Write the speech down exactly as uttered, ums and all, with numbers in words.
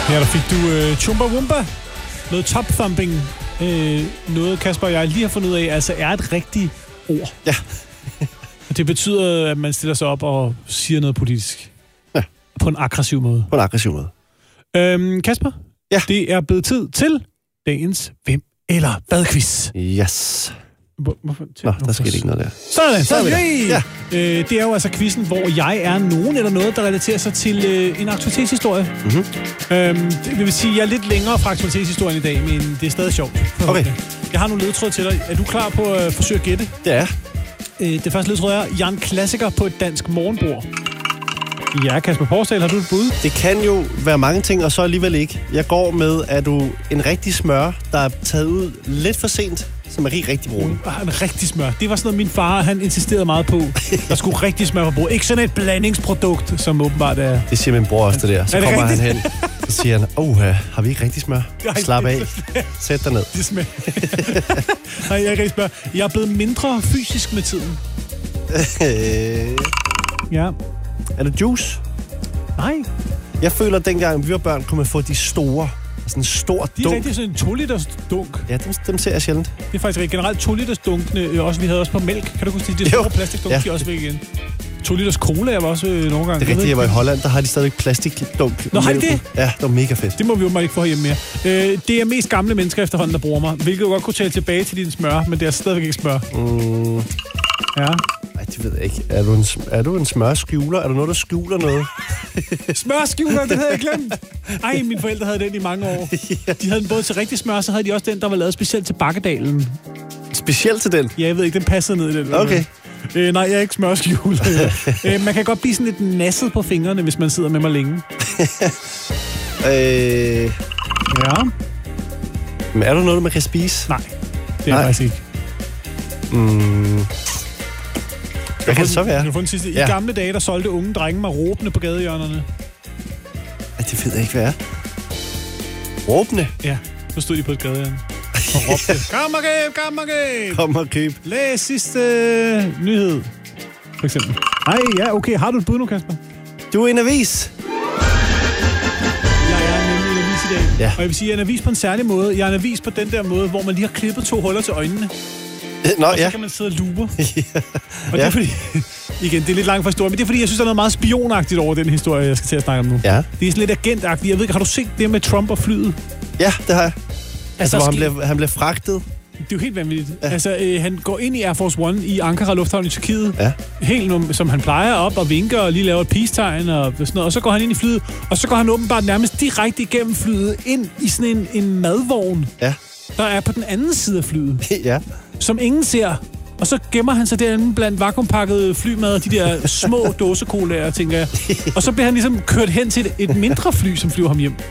Her der fik du uh, Chumba Wumba. Noget top-thumping. Uh, noget, Kasper og jeg lige har fundet ud af, altså er et rigtigt ord. Ja. Det betyder, at man stiller sig op og siger noget politisk. Ja. På en aggressiv måde. På en aggressiv måde. Øhm, Kasper? Ja. Det er blevet tid til dagens Hvem eller Hvad-quiz. Yes. Hvor, hvorfor? Nå, der skete ikke noget der. Sådan, så er vi der. Ja. Øh, det er jo altså quizzen, hvor jeg er nogen eller noget, der relaterer sig til øh, en aktualitetshistorie. Mm-hmm. Øhm, det vil sige, at jeg er lidt længere fra aktualitetshistorien i dag, men det er stadig sjovt. Okay. Jeg har nogle ledtråd til dig. Er du klar på at øh, forsøge at gætte? Det er. Øh, det første ledtråd er, jeg er en klassiker på et dansk morgenbord. Ja, Kasper Porsdal, har du et bud? Det kan jo være mange ting, og så alligevel ikke. Jeg går med, at du en rigtig smør, der er taget ud lidt for sent, som er rigtig, rigtig brun. Mm, en rigtig smør. Det var sådan noget, min far, han insisterede meget på. Der skulle rigtig smør på bordet. Ikke sådan et blandingsprodukt, som åbenbart er... Det siger min bror også, det der. Så kommer rigtigt? Han hen, så siger han, åh, har vi ikke rigtig smør? Slap af. Sæt dig ned. Det smager. Nej, jeg er ikke rigtig smør. Jeg er blevet mindre fysisk med tiden. Ja. Er det juice? Nej. Jeg føler, at dengang vi var børn, kunne man få de store. Sådan en stor dunk. De er rigtig sådan en to liters dunk. Ja, dem, dem ser jeg sjældent. Det er faktisk generelt to liters dunkene. Også, vi havde også på mælk. Kan du huske, det er store plastikdunk, ja. De også væk igen. to liters cola var også øh, nogle gange. Det er rigtigt, jeg var i Holland, der har de stadig plastikdunk. Nå, har de det? Ja, det var mega fedt. Det må vi jo bare ikke få hjemme mere. Øh, det er mest gamle mennesker efterhånden, der bruger mig. Hvilket jo godt kunne tale tilbage til din smør, men det er stadigvæk ikke smør. Mm. Ja. Nej, det ved jeg ikke. Er du en, er du en smørskjuler? Er du noget, der skjuler noget? Smørskjuler, det havde jeg glemt. Ej, mine forældre havde den i mange år. De havde den både til rigtig smør, så havde de også den, der var lavet specielt til Bakkedalen. Specielt til den? Ja, jeg ved ikke, den passede ned i den. Okay. Øh, nej, jeg er ikke smørskjuler. øh, man kan godt blive sådan lidt nasset på fingrene, hvis man sidder med mig længe. øh... Ja. Men er der noget, man kan spise? Nej, det er nej. Faktisk ikke. Mm. Hvad kan det så være? Den sidste. I ja. gamle dage, der solgte unge drenge mig råbende på gadehjørnerne. Ja, det ved jeg ikke, hvad er. Råbende? Ja, så stod de på et gadehjørne og råbte, kom og køb, kom og køb. Kom og køb. Læs sidste øh, nyhed, for eksempel. Nej, ja, okay. Har du et bud nu, Kasper? Du er en avis. Jeg er nemlig en avis i dag. Ja. Og jeg vil sige, jeg er en avis på en særlig måde. Jeg er en avis på den der måde, hvor man lige har klippet to huller til øjnene. Nå, og så ja. kan man sidde og luber. ja. Og det ja. er fordi... Igen, det er lidt langt fra historien, men det er fordi, jeg synes, der er noget meget spionagtigt over den historie, jeg skal til at snakke om nu. Ja. Det er sådan lidt agentagtigt. Jeg ved ikke, har du set det med Trump og flyet? Ja, det har jeg. Altså, altså hvor han ske... bliver, han bliver fragtet. Det er jo helt vanvittigt. Ja. Altså, øh, han går ind i Air Force One i Ankara Lufthavn i Tyrkiet. Ja. Helt som han plejer, op og vinker og lige laver et peace-tegn og sådan noget. Og så går han ind i flyet, og så går han åbenbart nærmest direkte igennem flyet ind i sådan en, en madvogn, ja. der er på den anden side af flyet. ja. Som ingen ser. Og så gemmer han sig derinde blandt vakuumpakket flymad og de der små dåsekolaer, tænker jeg. Og så bliver han ligesom kørt hen til et, et mindre fly, som flyver ham hjem.